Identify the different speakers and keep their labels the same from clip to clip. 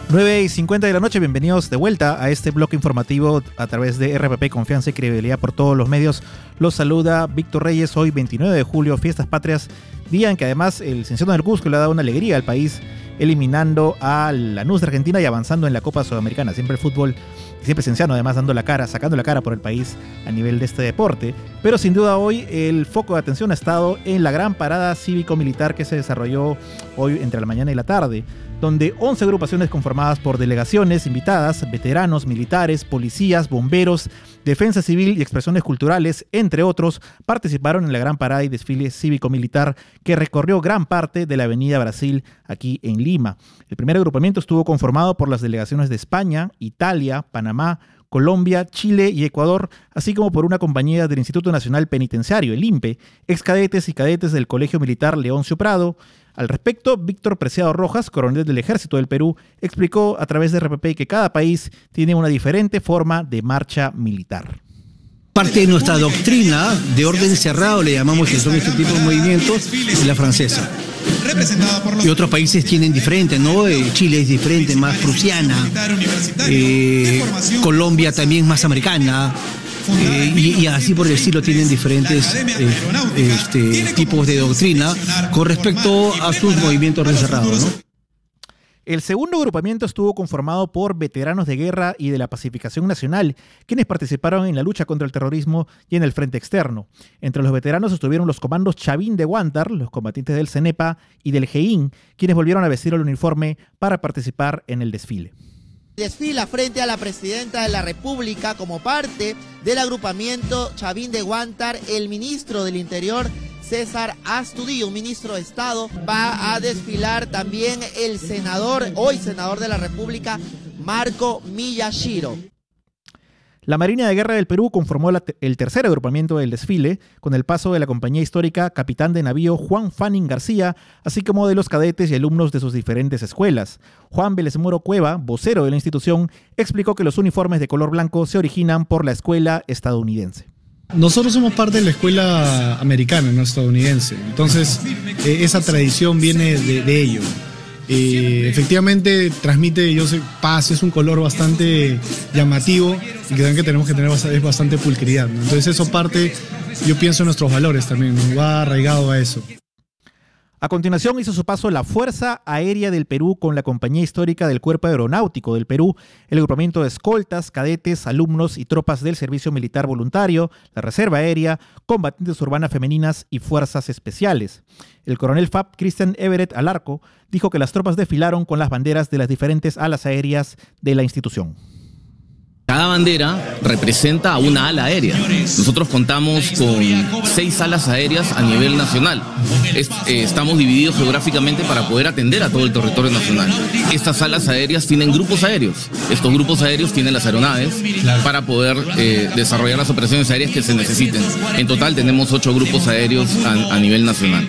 Speaker 1: 9:50 de la noche, bienvenidos de vuelta a este bloque informativo a través de RPP, confianza y credibilidad por todos los medios. Los saluda Víctor Reyes, hoy 29 de julio, Fiestas Patrias, día en que además el Cienciano del Cusco le ha dado una alegría al país, eliminando a Lanús de Argentina y avanzando en la Copa Sudamericana. Siempre el fútbol, siempre Cienciano además dando la cara, sacando la cara por el país a nivel de este deporte. Pero sin duda hoy el foco de atención ha estado en la gran parada cívico-militar que se desarrolló hoy entre la mañana y la tarde, donde 11 agrupaciones conformadas por delegaciones invitadas, veteranos, militares, policías, bomberos, defensa civil y expresiones culturales, entre otros, participaron en la gran parada y desfile cívico-militar que recorrió gran parte de la Avenida Brasil aquí en Lima. El primer agrupamiento estuvo conformado por las delegaciones de España, Italia, Panamá, Colombia, Chile y Ecuador, así como por una compañía del Instituto Nacional Penitenciario, el INPE, excadetes y cadetes del Colegio Militar Leoncio Prado. Al respecto, Víctor Preciado Rojas, coronel del Ejército del Perú, explicó a través de RPP que cada país tiene una diferente forma de marcha militar.
Speaker 2: Parte de nuestra doctrina de orden cerrado, le llamamos, que son este tipo de movimientos, es la francesa. Y otros países tienen diferente, ¿no? Chile es diferente, más prusiana. Colombia también más americana. Y así por el estilo tienen diferentes tipos de doctrina con respecto a sus movimientos cerrados, ¿no?
Speaker 1: El segundo agrupamiento estuvo conformado por veteranos de guerra y de la pacificación nacional, quienes participaron en la lucha contra el terrorismo y en el frente externo. Entre los veteranos estuvieron los comandos Chavín de Huántar, los combatientes del CENEPA y del GEIN, quienes volvieron a vestir el uniforme para participar en el desfile.
Speaker 3: Desfila frente a la presidenta de la República como parte del agrupamiento Chavín de Huántar, el ministro del Interior, César Astudillo, un ministro de Estado. Va a desfilar también el senador, hoy senador de la República, Marco Miyashiro.
Speaker 1: La Marina de Guerra del Perú conformó el tercer agrupamiento del desfile, con el paso de la compañía histórica Capitán de Navío Juan Fanning García, así como de los cadetes y alumnos de sus diferentes escuelas. Juan Vélez Moro Cueva, vocero de la institución, explicó que los uniformes de color blanco se originan por la escuela estadounidense.
Speaker 4: Nosotros somos parte de la escuela americana, no estadounidense, entonces esa tradición viene de ello. Efectivamente transmite, paz, es un color bastante llamativo y que también tenemos que tener es bastante pulcriedad, ¿no? Entonces eso parte, yo pienso en nuestros valores también, nos va arraigado a eso.
Speaker 1: A continuación hizo su paso la Fuerza Aérea del Perú con la Compañía Histórica del Cuerpo Aeronáutico del Perú, el agrupamiento de escoltas, cadetes, alumnos y tropas del Servicio Militar Voluntario, la Reserva Aérea, combatientes urbanas femeninas y fuerzas especiales. El coronel FAP Cristian Everett Alarco dijo que las tropas desfilaron con las banderas de las diferentes alas aéreas de la institución.
Speaker 5: Cada bandera representa a una ala aérea. Nosotros contamos con 6 alas aéreas a nivel nacional. Estamos divididos geográficamente para poder atender a todo el territorio nacional. Estas alas aéreas tienen grupos aéreos. Estos grupos aéreos tienen las aeronaves para poder desarrollar las operaciones aéreas que se necesiten. En total tenemos 8 grupos aéreos a nivel nacional.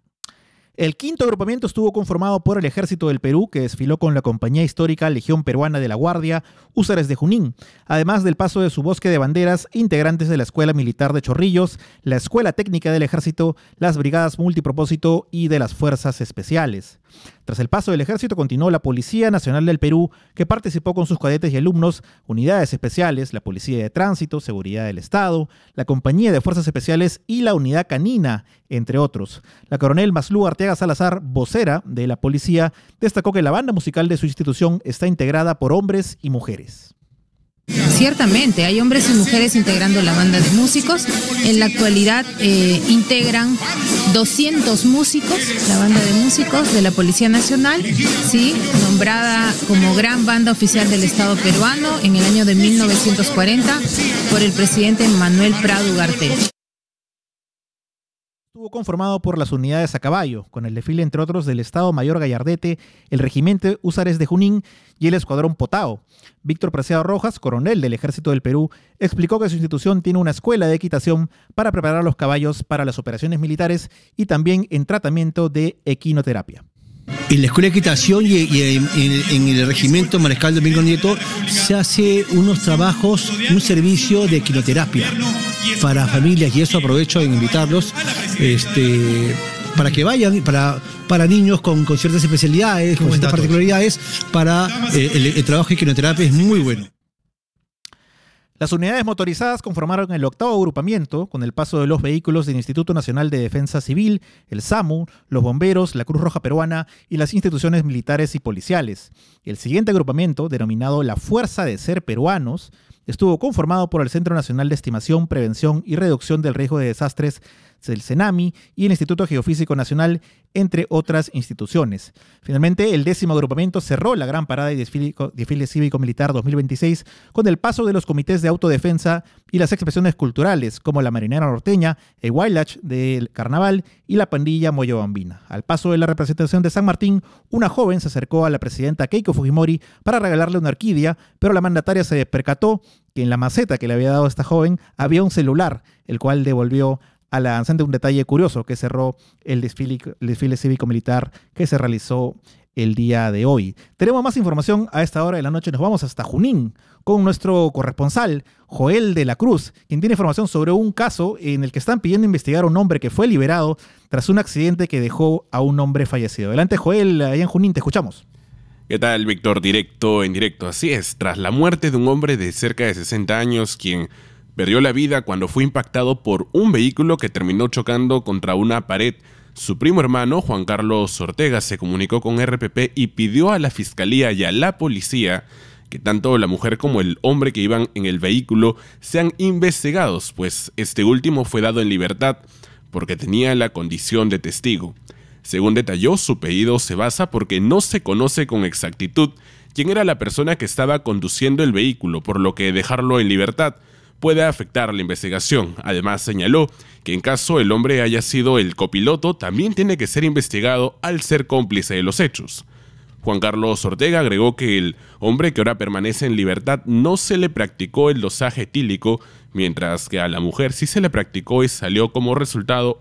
Speaker 1: El quinto agrupamiento estuvo conformado por el Ejército del Perú, que desfiló con la Compañía Histórica Legión Peruana de la Guardia, Húsares de Junín, además del paso de su bosque de banderas, integrantes de la Escuela Militar de Chorrillos, la Escuela Técnica del Ejército, las Brigadas Multipropósito y de las Fuerzas Especiales. Tras el paso del Ejército continuó la Policía Nacional del Perú, que participó con sus cadetes y alumnos, unidades especiales, la Policía de Tránsito, Seguridad del Estado, la Compañía de Fuerzas Especiales y la Unidad Canina, entre otros. La coronel Maslú Arteaga Salazar, vocera de la policía, destacó que la banda musical de su institución está integrada por hombres y mujeres.
Speaker 6: Ciertamente, hay hombres y mujeres integrando la banda de músicos. En la actualidad integran 200 músicos, la banda de músicos de la Policía Nacional, ¿sí? Nombrada como Gran Banda Oficial del Estado peruano en el año de 1940 por el presidente Manuel Prado Ugarte.
Speaker 1: Estuvo conformado por las unidades a caballo, con el desfile entre otros del Estado Mayor Gallardete, el Regimiento Húsares de Junín y el Escuadrón Potao. Víctor Preciado Rojas, coronel del Ejército del Perú, explicó que su institución tiene una escuela de equitación para preparar a los caballos para las operaciones militares y también en tratamiento de equinoterapia.
Speaker 2: En la Escuela de Equitación y en el Regimiento Mariscal Domingo Nieto se hace unos trabajos, un servicio de equinoterapia para familias, y eso aprovecho en invitarlos para que vayan, para niños con ciertas especialidades, con ciertas particularidades, para el trabajo de quimioterapia es muy bueno.
Speaker 1: Las unidades motorizadas conformaron el 8º agrupamiento con el paso de los vehículos del Instituto Nacional de Defensa Civil, el SAMU, los bomberos, la Cruz Roja Peruana y las instituciones militares y policiales. El siguiente agrupamiento, denominado la Fuerza de Ser Peruanos, estuvo conformado por el Centro Nacional de Estimación, Prevención y Reducción del Riesgo de Desastres, el CENAMI, y el Instituto Geofísico Nacional, entre otras instituciones. Finalmente, el 10º agrupamiento cerró la Gran Parada y Desfile Cívico-Militar 2026 con el paso de los comités de autodefensa y las expresiones culturales, como la Marinera Norteña, el Wailach del Carnaval y la pandilla Moyobambina. Al paso de la representación de San Martín, una joven se acercó a la presidenta Keiko Fujimori para regalarle una orquídea, pero la mandataria se percató que en la maceta que le había dado esta joven había un celular, el cual devolvió a la danzante. Un detalle curioso que cerró el desfile cívico-militar que se realizó el día de hoy. Tenemos más información a esta hora de la noche. Nos vamos hasta Junín con nuestro corresponsal, Joel de la Cruz, quien tiene información sobre un caso en el que están pidiendo investigar a un hombre que fue liberado tras un accidente que dejó a un hombre fallecido. Adelante, Joel, allá en Junín, te escuchamos.
Speaker 7: ¿Qué tal, Víctor? Directo en directo. Así es, tras la muerte de un hombre de cerca de 60 años, quien perdió la vida cuando fue impactado por un vehículo que terminó chocando contra una pared, su primo hermano, Juan Carlos Ortega, se comunicó con RPP y pidió a la Fiscalía y a la Policía que tanto la mujer como el hombre que iban en el vehículo sean investigados, pues este último fue dado en libertad porque tenía la condición de testigo. Según detalló, su pedido se basa porque no se conoce con exactitud quién era la persona que estaba conduciendo el vehículo, por lo que dejarlo en libertad puede afectar la investigación. Además, señaló que en caso el hombre haya sido el copiloto, también tiene que ser investigado al ser cómplice de los hechos. Juan Carlos Ortega agregó que el hombre, que ahora permanece en libertad, no se le practicó el dosaje etílico, mientras que a la mujer sí se le practicó y salió como resultado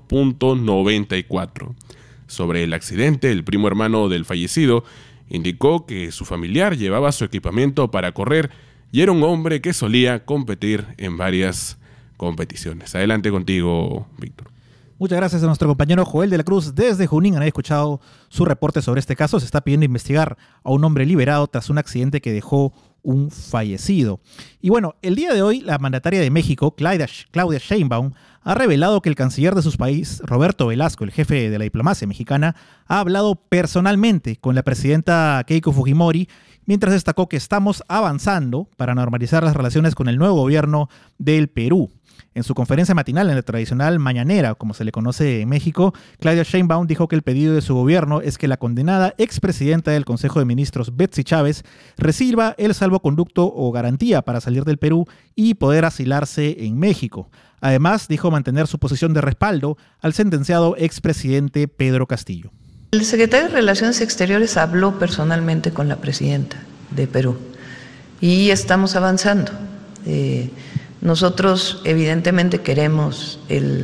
Speaker 7: 1.94. Sobre el accidente, el primo hermano del fallecido indicó que su familiar llevaba su equipamiento para correr y era un hombre que solía competir en varias competiciones. Adelante contigo, Víctor.
Speaker 1: Muchas gracias a nuestro compañero Joel de la Cruz desde Junín. Han escuchado su reporte sobre este caso. Se está pidiendo investigar a un hombre liberado tras un accidente que dejó un fallecido. Y bueno, el día de hoy la mandataria de México, Claudia Sheinbaum, ha revelado que el canciller de su país, Roberto Velasco, el jefe de la diplomacia mexicana, ha hablado personalmente con la presidenta Keiko Fujimori, mientras destacó que estamos avanzando para normalizar las relaciones con el nuevo gobierno del Perú. En su conferencia matinal, en la tradicional mañanera, como se le conoce en México, Claudia Sheinbaum dijo que el pedido de su gobierno es que la condenada expresidenta del Consejo de Ministros, Betsy Chávez, reciba el salvoconducto o garantía para salir del Perú y poder asilarse en México. Además, dijo mantener su posición de respaldo al sentenciado expresidente Pedro Castillo.
Speaker 8: El secretario de Relaciones Exteriores habló personalmente con la presidenta de Perú y estamos avanzando. Nosotros evidentemente queremos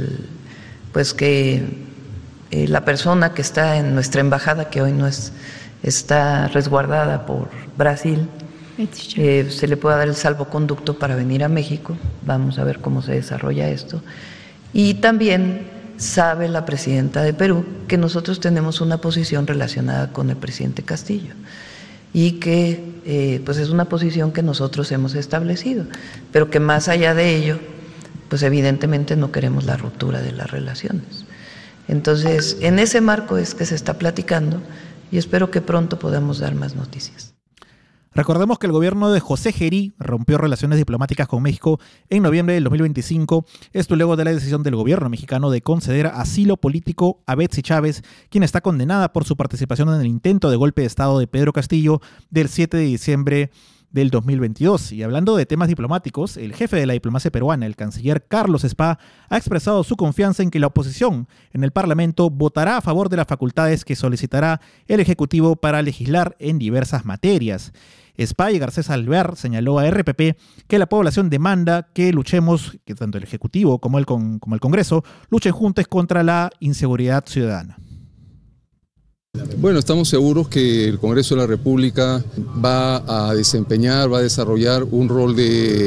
Speaker 8: que la persona que está en nuestra embajada, que hoy está resguardada por Brasil, se le pueda dar el salvoconducto para venir a México. Vamos a ver cómo se desarrolla esto. Y también sabe la presidenta de Perú que nosotros tenemos una posición relacionada con el presidente Castillo y que pues es una posición que nosotros hemos establecido, pero que más allá de ello, pues evidentemente no queremos la ruptura de las relaciones. Entonces, en ese marco es que se está platicando y espero que pronto podamos dar más noticias.
Speaker 1: Recordemos que el gobierno de José Gerí rompió relaciones diplomáticas con México en noviembre del 2025, esto luego de la decisión del gobierno mexicano de conceder asilo político a Betsy Chávez, quien está condenada por su participación en el intento de golpe de Estado de Pedro Castillo del 7 de diciembre del 2022. Y hablando de temas diplomáticos, el jefe de la diplomacia peruana, el canciller Carlos Spa, ha expresado su confianza en que la oposición en el Parlamento votará a favor de las facultades que solicitará el Ejecutivo para legislar en diversas materias. Spa y Garcés Alvear señaló a RPP que la población demanda que luchemos, que tanto el Ejecutivo como el Congreso luchen juntos contra la inseguridad ciudadana.
Speaker 9: Bueno, estamos seguros que el Congreso de la República va a desarrollar un rol de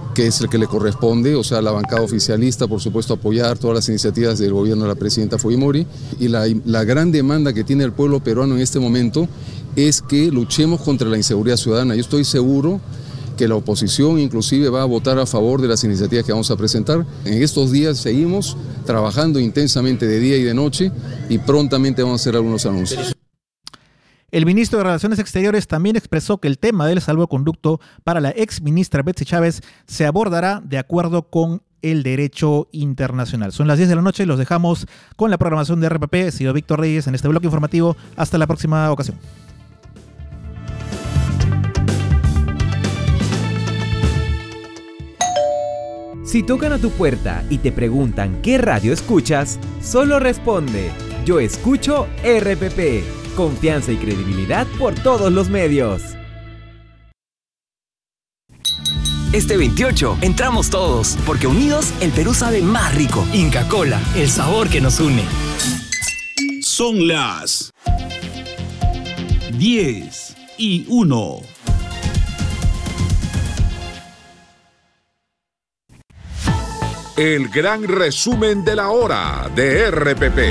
Speaker 9: que es el que le corresponde, o sea, la bancada oficialista, por supuesto, apoyar todas las iniciativas del gobierno de la presidenta Fujimori. Y la gran demanda que tiene el pueblo peruano en este momento es que luchemos contra la inseguridad ciudadana. Yo estoy seguro que la oposición inclusive va a votar a favor de las iniciativas que vamos a presentar. En estos días seguimos trabajando intensamente de día y de noche y prontamente vamos a hacer algunos anuncios.
Speaker 1: El ministro de Relaciones Exteriores también expresó que el tema del salvoconducto para la ex ministra Betsy Chávez se abordará de acuerdo con el derecho internacional. Son las 10 de la noche y los dejamos con la programación de RPP. He sido Víctor Reyes en este bloque informativo. Hasta la próxima ocasión.
Speaker 10: Si tocan a tu puerta y te preguntan qué radio escuchas, solo responde: yo escucho RPP. Confianza y credibilidad por todos los medios.
Speaker 11: Este 28 entramos todos, porque unidos el Perú sabe más rico. Inca Kola, el sabor que nos une.
Speaker 12: Son las 10:01.
Speaker 13: El gran resumen de la hora de RPP.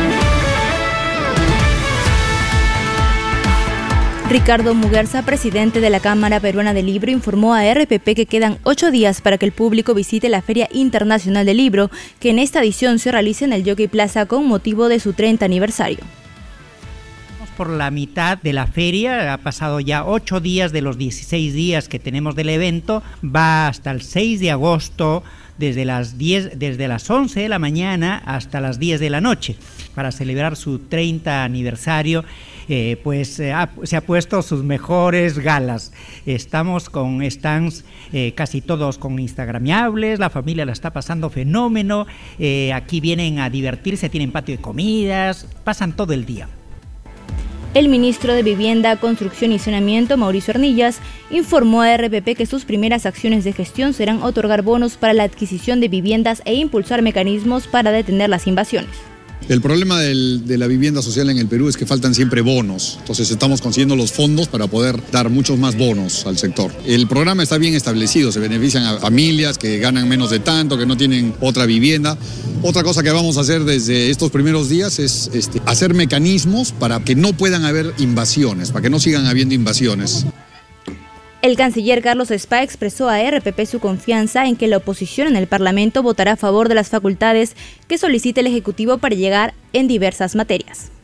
Speaker 14: Ricardo Muguerza, presidente de la Cámara Peruana del Libro, informó a RPP que quedan 8 días para que el público visite la Feria Internacional del Libro, que en esta edición se realiza en el Jockey Plaza con motivo de su 30 aniversario.
Speaker 15: Por la mitad de la feria, ha pasado ya 8 días de los 16 días que tenemos del evento, va hasta el 6 de agosto, desde las 11 de la mañana hasta las 10 de la noche, para celebrar su 30 aniversario. Se ha puesto sus mejores galas. Estamos con stands casi todos con instagramiables, la familia la está pasando fenómeno, aquí vienen a divertirse, tienen patio de comidas, pasan todo el día.
Speaker 14: El ministro de Vivienda, Construcción y Saneamiento, Mauricio Arnillas, informó a RPP que sus primeras acciones de gestión serán otorgar bonos para la adquisición de viviendas e impulsar mecanismos para detener las invasiones.
Speaker 16: El problema de la vivienda social en el Perú es que faltan siempre bonos, entonces estamos consiguiendo los fondos para poder dar muchos más bonos al sector. El programa está bien establecido, se benefician a familias que ganan menos de tanto, que no tienen otra vivienda. Otra cosa que vamos a hacer desde estos primeros días es hacer mecanismos para que no puedan haber invasiones, para que no sigan habiendo invasiones.
Speaker 14: El canciller Carlos Spa expresó a RPP su confianza en que la oposición en el Parlamento votará a favor de las facultades que solicite el Ejecutivo para llegar en diversas materias.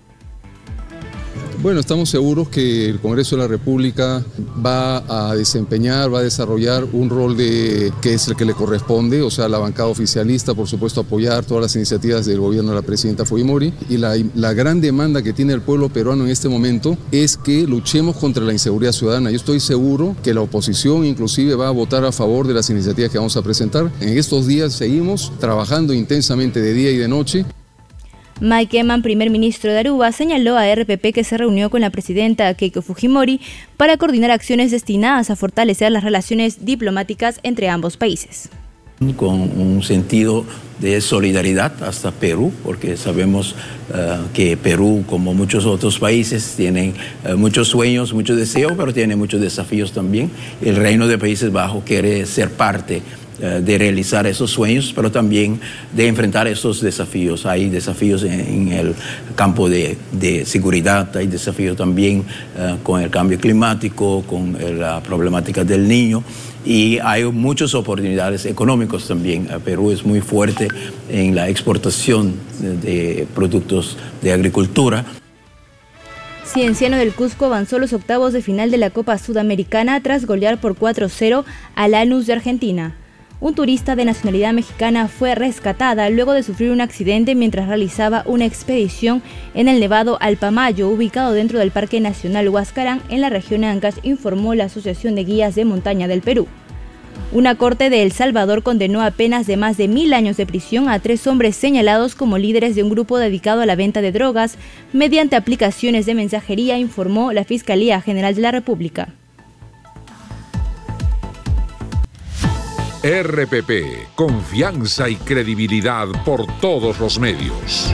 Speaker 9: Bueno, estamos seguros que el Congreso de la República va a desarrollar un rol que es el que le corresponde, o sea, la bancada oficialista, por supuesto, apoyar todas las iniciativas del gobierno de la presidenta Fujimori. Y la gran demanda que tiene el pueblo peruano en este momento es que luchemos contra la inseguridad ciudadana. Yo estoy seguro que la oposición inclusive va a votar a favor de las iniciativas que vamos a presentar. En estos días seguimos trabajando intensamente de día y de noche.
Speaker 14: Mike Eman, primer ministro de Aruba, señaló a RPP que se reunió con la presidenta Keiko Fujimori para coordinar acciones destinadas a fortalecer las relaciones diplomáticas entre ambos países.
Speaker 17: Con un sentido de solidaridad hasta Perú, porque sabemos que Perú, como muchos otros países, tienen muchos sueños, muchos deseos, pero tiene muchos desafíos también. El Reino de Países Bajos quiere ser parte de realizar esos sueños, pero también de enfrentar esos desafíos. Hay desafíos en el campo de seguridad, hay desafíos también con el cambio climático, con la problemática del niño, y hay muchas oportunidades económicas también. Perú es muy fuerte en la exportación de productos de agricultura.
Speaker 14: Cienciano del Cusco avanzó los octavos de final de la Copa Sudamericana tras golear por 4-0 a Lanús de Argentina. Un turista de nacionalidad mexicana fue rescatada luego de sufrir un accidente mientras realizaba una expedición en el Nevado Alpamayo, ubicado dentro del Parque Nacional Huascarán, en la región Ancash, informó la Asociación de Guías de Montaña del Perú. Una corte de El Salvador condenó a penas de más de 1000 años de prisión a 3 hombres señalados como líderes de un grupo dedicado a la venta de drogas mediante aplicaciones de mensajería, informó la Fiscalía General de la República.
Speaker 13: RPP, confianza y credibilidad por todos los medios.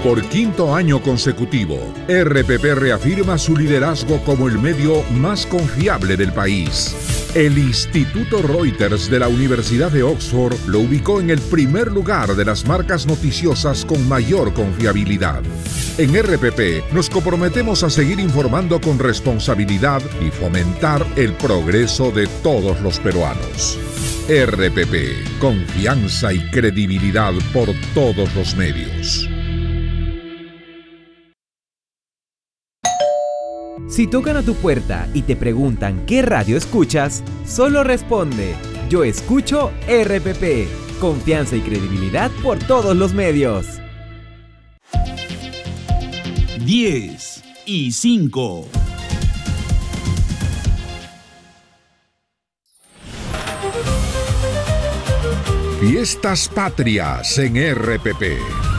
Speaker 13: Por quinto año consecutivo, RPP reafirma su liderazgo como el medio más confiable del país. El Instituto Reuters de la Universidad de Oxford lo ubicó en el primer lugar de las marcas noticiosas con mayor confiabilidad. En RPP nos comprometemos a seguir informando con responsabilidad y fomentar el progreso de todos los peruanos. RPP, confianza y credibilidad por todos los medios.
Speaker 10: Si tocan a tu puerta y te preguntan qué radio escuchas, solo responde: yo escucho RPP. Confianza y credibilidad por todos los medios.
Speaker 12: 10:05.
Speaker 13: Fiestas Patrias en RPP.